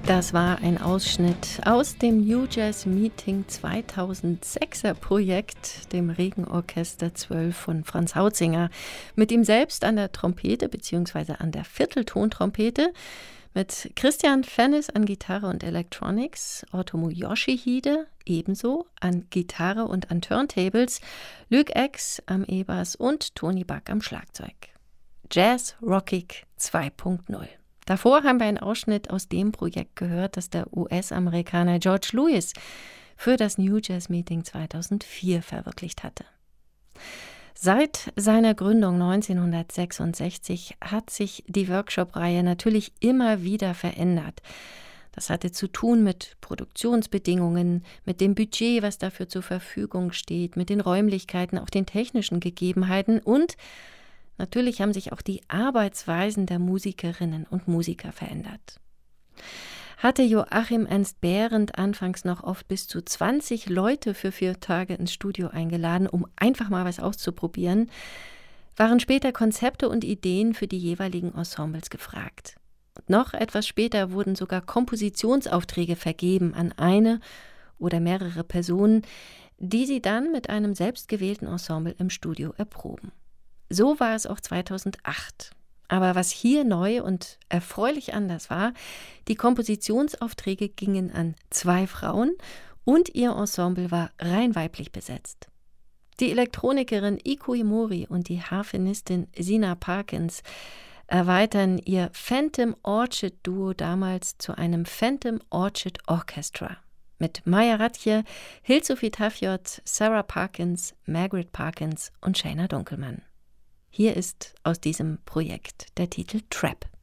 Das war ein Ausschnitt aus dem New Jazz Meeting 2006er Projekt, dem Regenorchester 12 von Franz Hautzinger, mit ihm selbst an der Trompete bzw. an der Vierteltontrompete, mit Christian Fennis an Gitarre und Electronics, Otomo Yoshihide ebenso an Gitarre und an Turntables, Luc X am E-Bass und Tony Buck am Schlagzeug. Jazz Rockig 2.0. Davor haben wir einen Ausschnitt aus dem Projekt gehört, das der US-Amerikaner George Lewis für das New Jazz Meeting 2004 verwirklicht hatte. Seit seiner Gründung 1966 hat sich die Workshop-Reihe natürlich immer wieder verändert. Das hatte zu tun mit Produktionsbedingungen, mit dem Budget, was dafür zur Verfügung steht, mit den Räumlichkeiten, auch den technischen Gegebenheiten und natürlich haben sich auch die Arbeitsweisen der Musikerinnen und Musiker verändert. Hatte Joachim Ernst Behrendt anfangs noch oft bis zu 20 Leute für 4 Tage ins Studio eingeladen, um einfach mal was auszuprobieren, waren später Konzepte und Ideen für die jeweiligen Ensembles gefragt. Und noch etwas später wurden sogar Kompositionsaufträge vergeben an eine oder mehrere Personen, die sie dann mit einem selbstgewählten Ensemble im Studio erproben. So war es auch 2008. Aber was hier neu und erfreulich anders war, die Kompositionsaufträge gingen an 2 Frauen und ihr Ensemble war rein weiblich besetzt. Die Elektronikerin Iko Imori und die Harfenistin Sina Parkins erweitern ihr Phantom Orchid Duo damals zu einem Phantom Orchid Orchestra. Mit Maya Ratje, Hilde-Sophie Tafjot, Sarah Parkins, Margaret Parkins und Shayna Dunkelmann. Hier ist aus diesem Projekt der Titel Trap.